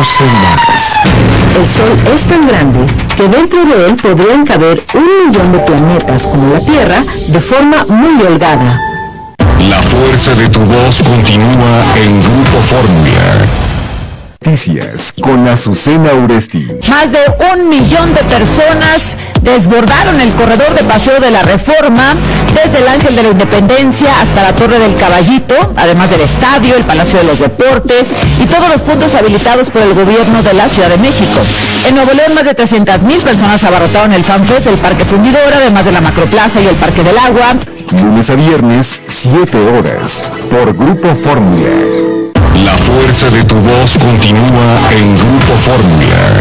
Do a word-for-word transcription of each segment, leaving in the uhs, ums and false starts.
Conoce más. El Sol es tan grande que dentro de él podrían caber un millón de planetas como la Tierra de forma muy holgada. La fuerza de tu voz continúa en Grupo Fórmula. Noticias con Azucena Uresti. Más de un millón de personas desbordaron el corredor de Paseo de la Reforma, desde el Ángel de la Independencia hasta la Torre del Caballito, además del estadio, el Palacio de los Deportes y todos los puntos habilitados por el gobierno de la Ciudad de México. En Nuevo León, más de trescientas mil personas abarrotaron el FanFest del Parque Fundidora, además de la Macroplaza y el Parque del Agua. Lunes a viernes, siete horas, por Grupo Fórmula. La fuerza de tu voz continúa en Grupo Fórmula.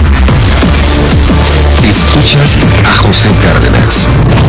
Escuchas a José Cárdenas.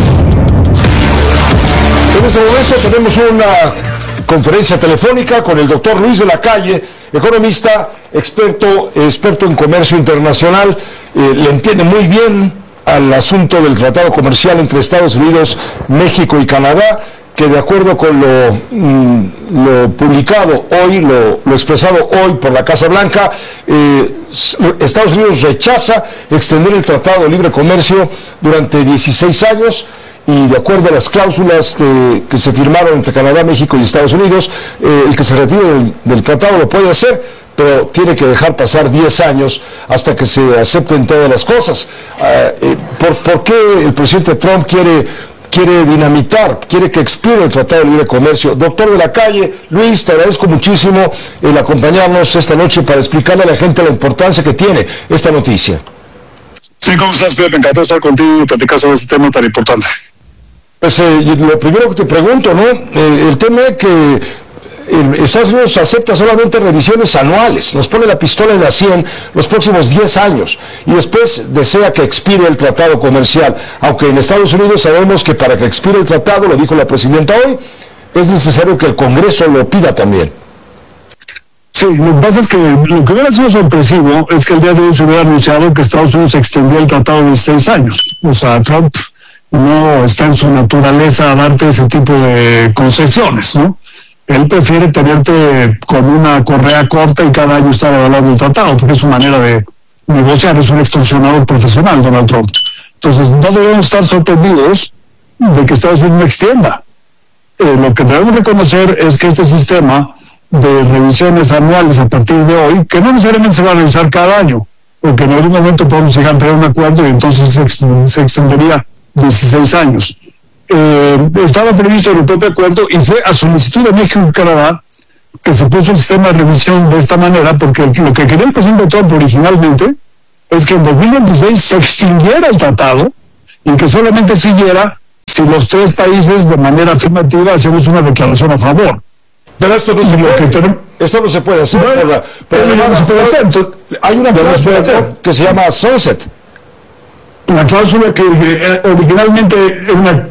En este momento tenemos una conferencia telefónica con el doctor Luis de la Calle, economista, experto, experto en comercio internacional. Eh, le entiende muy bien al asunto del tratado comercial entre Estados Unidos, México y Canadá, que de acuerdo con lo, mm, lo publicado hoy, lo, lo expresado hoy por la Casa Blanca, eh, Estados Unidos rechaza extender el Tratado de Libre Comercio durante dieciséis años, y de acuerdo a las cláusulas de, que se firmaron entre Canadá, México y Estados Unidos, eh, el que se retire del, del tratado lo puede hacer, pero tiene que dejar pasar diez años hasta que se acepten todas las cosas. Uh, eh, ¿por, ¿Por qué el presidente Trump quiere... quiere dinamitar, quiere que expire el Tratado de Libre Comercio? Doctor de la Calle, Luis, te agradezco muchísimo el acompañarnos esta noche para explicarle a la gente la importancia que tiene esta noticia. Sí, ¿cómo estás, Pepe? Encantado de estar contigo y platicar sobre este tema tan importante. Pues eh, lo primero que te pregunto, ¿no? Eh, el tema es que Estados Unidos acepta solamente revisiones anuales, nos pone la pistola en la sien los próximos diez años y después desea que expire el tratado comercial, aunque en Estados Unidos sabemos que para que expire el tratado, lo dijo la presidenta hoy, es necesario que el Congreso lo pida también. Sí, lo que pasa es que lo que hubiera sido sorpresivo es que el día de hoy se hubiera anunciado que Estados Unidos extendió el tratado de seis años. O sea, Trump no está en su naturaleza darte ese tipo de concesiones, ¿no? Él prefiere tenerte con una correa corta y cada año estar evaluando el tratado, porque es su manera de negociar, es un extorsionador profesional, Donald Trump. Entonces, no debemos estar sorprendidos de que Estados Unidos no extienda. Eh, lo que debemos reconocer es que este sistema de revisiones anuales a partir de hoy, que no necesariamente se va a revisar cada año, porque en algún momento podemos llegar a un acuerdo y entonces se, ex se extendería dieciséis años. Eh, estaba previsto en el propio acuerdo y fue a solicitud de México y Canadá que se puso el sistema de revisión de esta manera, porque lo que quería el presidente Trump originalmente es que en dos mil veintiséis se extinguiera el tratado y que solamente siguiera si los tres países de manera afirmativa hacemos una declaración a favor. Pero esto no se puede, que tenemos, esto no se puede hacer. Bueno, por la, pero no, no se puede hacer. Entonces, hay una cláusula que se llama Sunset. Una cláusula que eh, originalmente era una...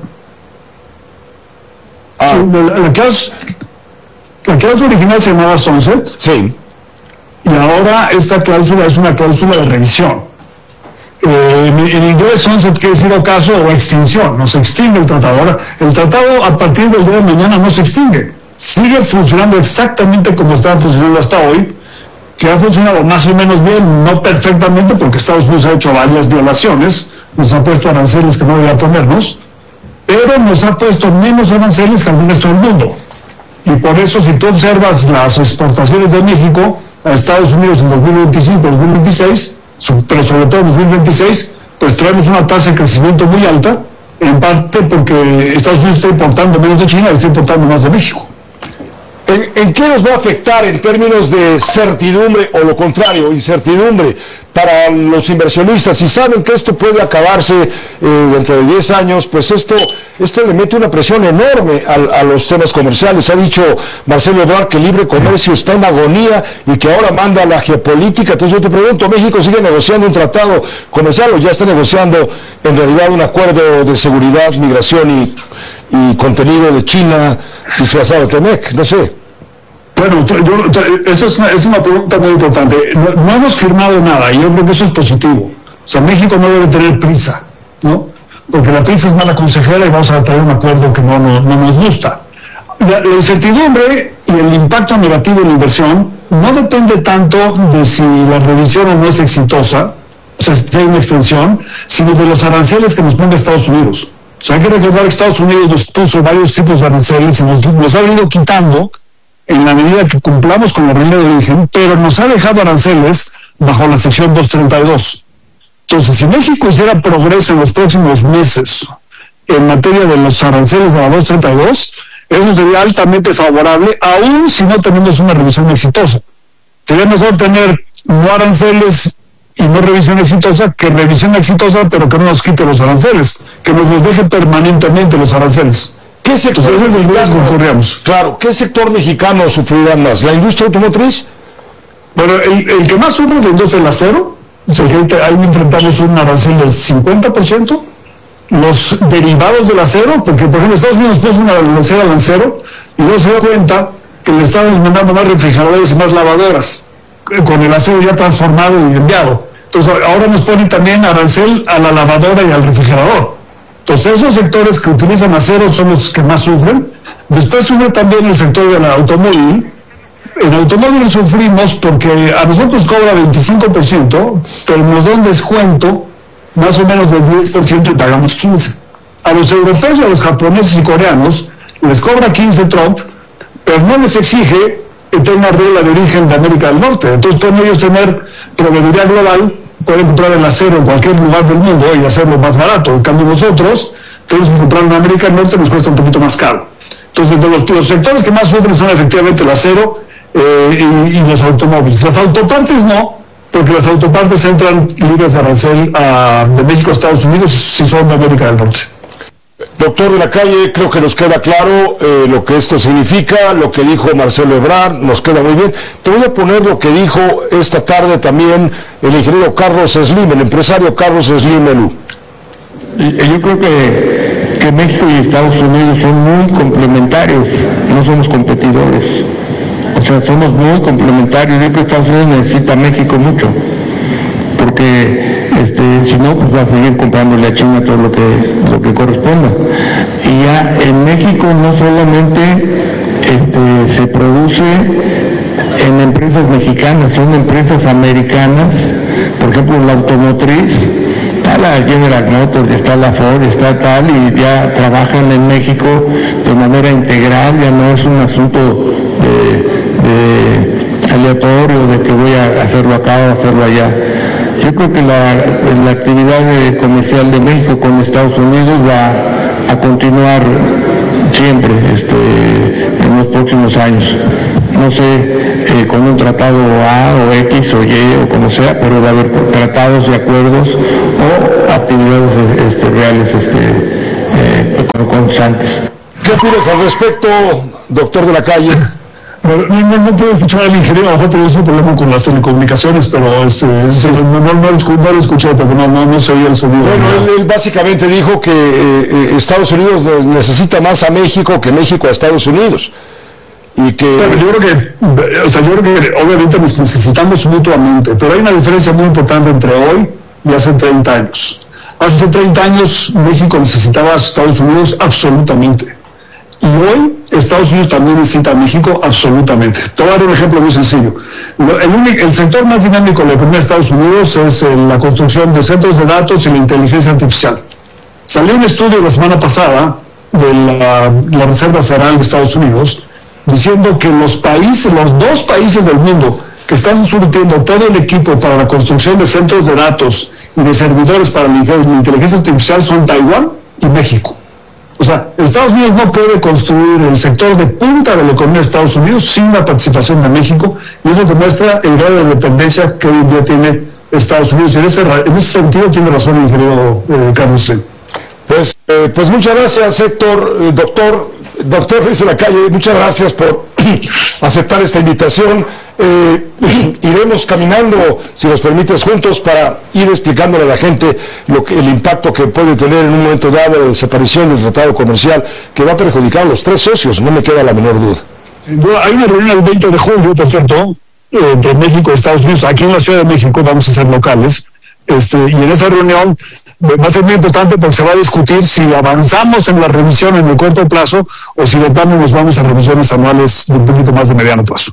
Ah. Sí, la, la, cláusula, la cláusula original se llamaba Sunset. Sí. Y ahora esta cláusula es una cláusula de revisión. Eh, en, en inglés Sunset quiere decir ocaso o extinción, no se extingue el tratado. Ahora, el tratado a partir del día de mañana no se extingue, sigue funcionando exactamente como estaba funcionando hasta hoy, que ha funcionado más o menos bien, no perfectamente, porque Estados Unidos ha hecho varias violaciones, nos ha puesto aranceles que no debía ponernos, pero nos ha puesto menos aranceles que al resto del mundo. Y por eso, si tú observas las exportaciones de México a Estados Unidos en dos mil veinticinco, dos mil veintiséis, pero sobre todo en dos mil veintiséis, pues traemos una tasa de crecimiento muy alta, en parte porque Estados Unidos está importando menos de China y está importando más de México. ¿En, ¿En qué nos va a afectar en términos de certidumbre o lo contrario, incertidumbre para los inversionistas? Si saben que esto puede acabarse eh, dentro de diez años, pues esto, esto le mete una presión enorme a, a los temas comerciales. Ha dicho Marcelo Ebrard que el libre comercio está en agonía y que ahora manda la geopolítica. Entonces yo te pregunto, ¿México sigue negociando un tratado comercial o ya está negociando en realidad un acuerdo de seguridad, migración y, y contenido de China disfrazado de Temec? No sé. Bueno, yo, eso es una, es una pregunta muy importante. No, no hemos firmado nada y yo creo que eso es positivo. O sea, México no debe tener prisa, ¿no? Porque la prisa es mala consejera y vamos a traer un acuerdo que no, no, no nos gusta. La, la incertidumbre y el impacto negativo en la inversión no depende tanto de si la revisión o no es exitosa, o sea, si hay una extensión, sino de los aranceles que nos ponga Estados Unidos. O sea, hay que recordar que Estados Unidos nos puso varios tipos de aranceles y nos, nos ha venido quitando en la medida que cumplamos con la regla de origen, pero nos ha dejado aranceles bajo la sección doscientos treinta y dos. Entonces, si México hiciera progreso en los próximos meses en materia de los aranceles de la doscientos treinta y dos, eso sería altamente favorable, aun si no tenemos una revisión exitosa. Sería mejor tener no aranceles y no revisión exitosa que revisión exitosa, pero que no nos quite los aranceles, que nos los deje permanentemente los aranceles. ¿Qué sector Entonces, ese es el riesgo mexicano? que corríamos. Claro, ¿qué sector mexicano sufrirá más? ¿La industria automotriz? Bueno, el, el que más sufre es la industria del acero. O sea, que ahí enfrentamos un arancel del cincuenta por ciento. Los derivados del acero, porque por ejemplo Estados Unidos puso una arancel al acero y luego se dio cuenta que le estábamos mandando más refrigeradores y más lavadoras, con el acero ya transformado y enviado. Entonces ahora nos ponen también arancel a la lavadora y al refrigerador. Entonces esos sectores que utilizan acero son los que más sufren. Después sufre también el sector del automóvil. En automóvil sufrimos porque a nosotros cobra veinticinco por ciento, pero nos da un descuento más o menos del diez por ciento y pagamos quince por ciento. A los europeos y a los japoneses y coreanos les cobra quince Trump, pero no les exige que tenga regla de origen de América del Norte. Entonces pueden ellos tener proveeduría global, pueden comprar el acero en cualquier lugar del mundo y hacerlo más barato. En cambio nosotros tenemos que comprar en América del Norte, nos cuesta un poquito más caro. Entonces de los, los sectores que más sufren son efectivamente el acero eh, y, y los automóviles. Las autopartes no, porque las autopartes entran libres de arancel a, de México a Estados Unidos si son de América del Norte. Doctor de la Calle, creo que nos queda claro eh, lo que esto significa, lo que dijo Marcelo Ebrard, nos queda muy bien. Te voy a poner lo que dijo esta tarde también el ingeniero Carlos Slim, el empresario Carlos Slim Elú. Yo creo que, que México y Estados Unidos son muy complementarios, no somos competidores. O sea, somos muy complementarios. Yo creo que Estados Unidos necesita a México mucho, porque este, si no, pues va a seguir comprándole a China todo lo que, lo que corresponda. Y ya en México no solamente este, se produce en empresas mexicanas, son empresas americanas, por ejemplo la automotriz, está la General Motors, está la Ford, está tal, y ya trabajan en México de manera integral, ya no es un asunto de, de aleatorio, de que voy a hacerlo acá o hacerlo allá. Yo creo que la, la actividad comercial de México con Estados Unidos va a continuar siempre este, en los próximos años. No sé, eh, con un tratado A o X o Y o como sea, pero va a haber tratados y acuerdos o actividades este, reales este, eh, constantes. ¿Qué opinas al respecto, doctor de la Calle? No, no, no puedo escuchar al ingeniero, a lo mejor tenemos un problema con las telecomunicaciones, pero este, este, no, no, no, no lo escuché porque no, no, no se oía el sonido. Bueno, él, él básicamente dijo que eh, Estados Unidos necesita más a México que México a Estados Unidos. Y que... Pero yo creo que, o sea, yo creo que obviamente nos necesitamos mutuamente, pero hay una diferencia muy importante entre hoy y hace treinta años. Hace treinta años México necesitaba a Estados Unidos absolutamente. Y hoy Estados Unidos también necesita a México absolutamente. Te voy a dar un ejemplo muy sencillo. El, único, el sector más dinámico de la economía de Estados Unidos es eh, la construcción de centros de datos y la inteligencia artificial. Salió un estudio la semana pasada de la, la Reserva Federal de Estados Unidos diciendo que los países, los dos países del mundo que están surtiendo todo el equipo para la construcción de centros de datos y de servidores para la inteligencia artificial son Taiwán y México. O sea, Estados Unidos no puede construir el sector de punta de la economía de Estados Unidos sin la participación de México, y eso demuestra el grado de dependencia que hoy en día tiene Estados Unidos. Y en ese, en ese sentido tiene razón el ingeniero eh, Carlos Slim. Pues, eh, pues muchas gracias, Héctor, eh, doctor, doctor Ruiz de la Calle, muchas gracias por aceptar esta invitación. Eh, iremos caminando, si nos permites, juntos para ir explicándole a la gente lo que, el impacto que puede tener en un momento dado la desaparición del tratado comercial que va a perjudicar a los tres socios, no me queda la menor duda. Hay una reunión el veinte de julio, por cierto, eh, de México y Estados Unidos, aquí en la Ciudad de México, vamos a ser locales, este, y en esa reunión va a ser muy importante porque se va a discutir si avanzamos en la revisión en el corto plazo o si de plano nos vamos a revisiones anuales de un poquito más de mediano plazo.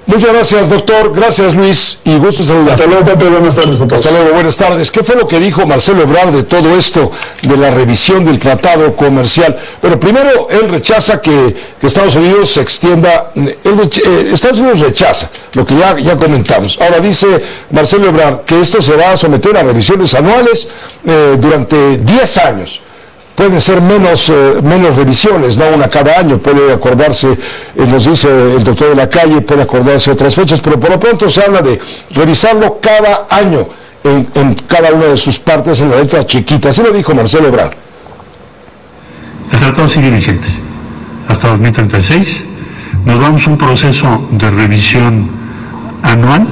Muchas gracias, doctor. Gracias, Luis. Y gusto saludar. Hasta luego, Pepe. Buenas tardes a todos. Hasta luego, buenas tardes. ¿Qué fue lo que dijo Marcelo Ebrard de todo esto, de la revisión del tratado comercial? Pero primero, él rechaza que, que Estados Unidos se extienda. Él, eh, Estados Unidos rechaza lo que ya, ya comentamos. Ahora dice Marcelo Ebrard que esto se va a someter a revisiones anuales eh, durante diez años. Pueden ser menos, eh, menos revisiones, no una cada año, puede acordarse, eh, nos dice el doctor de la Calle, puede acordarse otras fechas, pero por lo pronto se habla de revisarlo cada año en, en cada una de sus partes en la letra chiquita. Así lo dijo Marcelo Ebrard. El tratado sigue vigente hasta dos mil treinta y seis. Nos vamos a un proceso de revisión anual.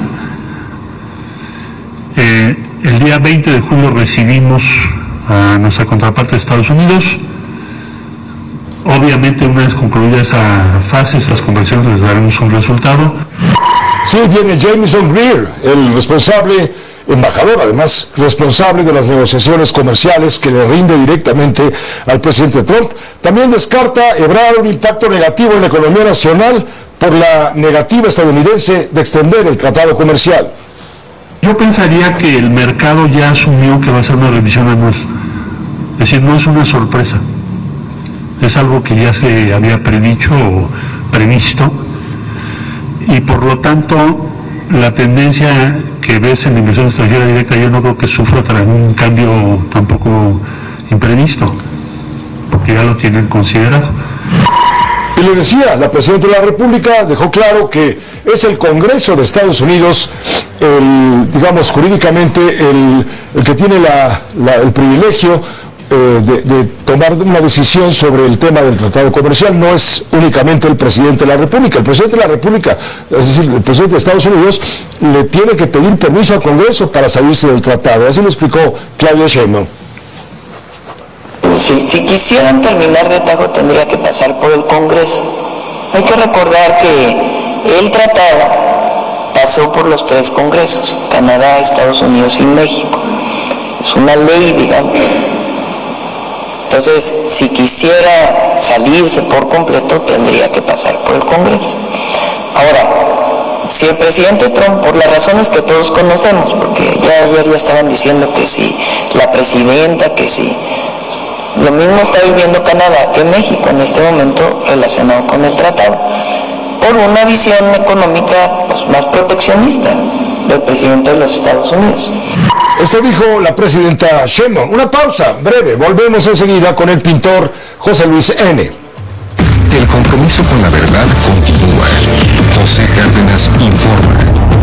Eh, el día veinte de julio recibimos a nuestra contraparte de Estados Unidos. Obviamente, una vez concluida esa fase, esas conversaciones, les daremos un resultado. Sí, viene Jamieson Greer, el responsable, embajador además, responsable de las negociaciones comerciales que le rinde directamente al presidente Trump. También descarta Ebrard un impacto negativo en la economía nacional por la negativa estadounidense de extender el tratado comercial. Yo pensaría que el mercado ya asumió que va a ser una revisión anual. Es decir, no es una sorpresa. Es algo que ya se había predicho o previsto. Y por lo tanto, la tendencia que ves en la inversión extranjera directa, yo no creo que sufra un cambio tampoco imprevisto, porque ya lo tienen considerado. Y le decía, la Presidenta de la República dejó claro que es el Congreso de Estados Unidos, el, digamos, jurídicamente, el, el que tiene la, la, el privilegio eh, de, de tomar una decisión sobre el tema del tratado comercial. No es únicamente el Presidente de la República. El Presidente de la República, es decir, el Presidente de Estados Unidos, le tiene que pedir permiso al Congreso para salirse del tratado. Así lo explicó Claudia Sheinbaum. Si, si quisieran terminar de tajo, tendría que pasar por el Congreso. Hay que recordar que el tratado pasó por los tres congresos, Canadá, Estados Unidos y México. Es una ley, digamos. Entonces, si quisiera salirse por completo, tendría que pasar por el Congreso. Ahora, si el presidente Trump, por las razones que todos conocemos, porque ya ayer ya estaban diciendo que si la presidenta, que si... Lo mismo está viviendo Canadá que México en este momento relacionado con el tratado, por una visión económica pues, más proteccionista del presidente de los Estados Unidos. Esto dijo la presidenta Sheinbaum. Una pausa breve, volvemos enseguida con el pintor José Luis N. El compromiso con la verdad continúa. José Cárdenas informa.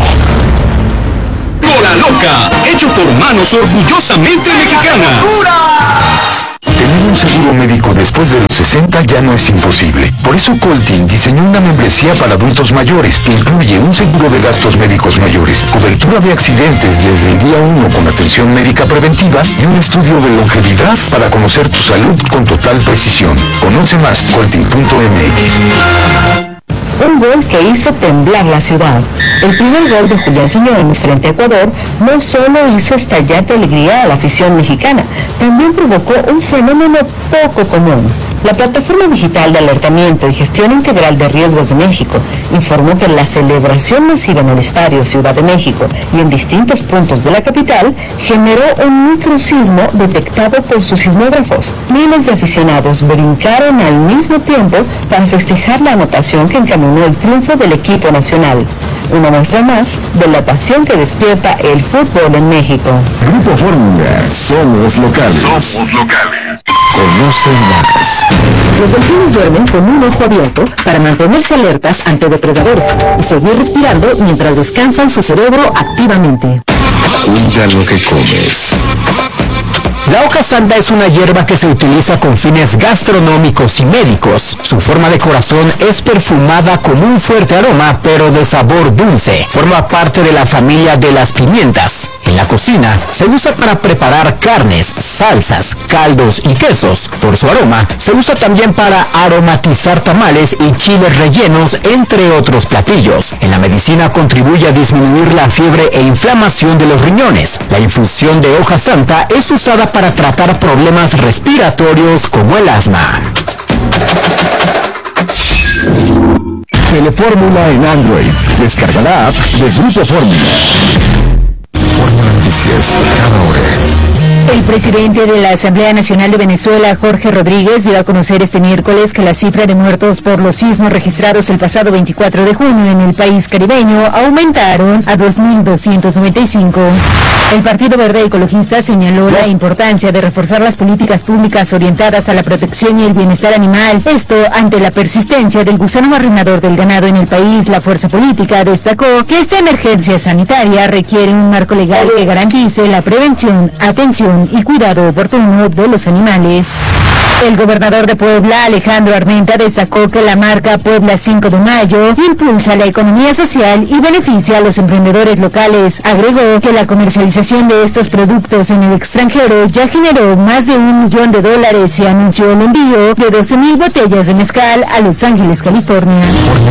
Cola Loca, hecho por manos orgullosamente mexicanas. Tener un seguro médico después de los sesenta ya no es imposible. Por eso Coltin diseñó una membresía para adultos mayores que incluye un seguro de gastos médicos mayores, cobertura de accidentes desde el día uno con atención médica preventiva y un estudio de longevidad para conocer tu salud con total precisión. Conoce más, coltin punto m x. Un gol que hizo temblar la ciudad. El primer gol de Julián Quiñones frente a Ecuador no solo hizo estallar de alegría a la afición mexicana, también provocó un fenómeno poco común. La plataforma digital de alertamiento y gestión integral de riesgos de México informó que la celebración masiva en el Estadio Ciudad de México y en distintos puntos de la capital generó un microsismo detectado por sus sismógrafos. Miles de aficionados brincaron al mismo tiempo para festejar la anotación que encaminó el triunfo del equipo nacional. Una muestra más de la pasión que despierta el fútbol en México. Grupo Fórmula, somos locales. Somos locales. Conoce más. Los delfines duermen con un ojo abierto para mantenerse alertas ante depredadores y seguir respirando mientras descansan su cerebro activamente. Cuida lo que comes. La hoja santa es una hierba que se utiliza con fines gastronómicos y médicos. Su forma de corazón es perfumada con un fuerte aroma, pero de sabor dulce. Forma parte de la familia de las pimientas. En la cocina se usa para preparar carnes, salsas, caldos y quesos. Por su aroma, se usa también para aromatizar tamales y chiles rellenos, entre otros platillos. En la medicina contribuye a disminuir la fiebre e inflamación de los riñones. La infusión de hoja santa es usada para tratar problemas respiratorios como el asma. Telefórmula en Android. Descarga la app de Grupo Fórmula. Fórmula Noticias, cada hora. El presidente de la Asamblea Nacional de Venezuela, Jorge Rodríguez, dio a conocer este miércoles que la cifra de muertos por los sismos registrados el pasado veinticuatro de junio en el país caribeño aumentaron a dos mil doscientos noventa y cinco. El Partido Verde Ecologista señaló la importancia de reforzar las políticas públicas orientadas a la protección y el bienestar animal. Esto ante la persistencia del gusano arruinador del ganado en el país. La fuerza política destacó que esta emergencia sanitaria requiere un marco legal que garantice la prevención, atención y cuidado oportuno de los animales. El gobernador de Puebla, Alejandro Armenta, destacó que la marca Puebla cinco de mayo impulsa la economía social y beneficia a los emprendedores locales. Agregó que la comercialización de estos productos en el extranjero ya generó más de un millón de dólares y anunció el envío de doce mil botellas de mezcal a Los Ángeles, California. Fórmula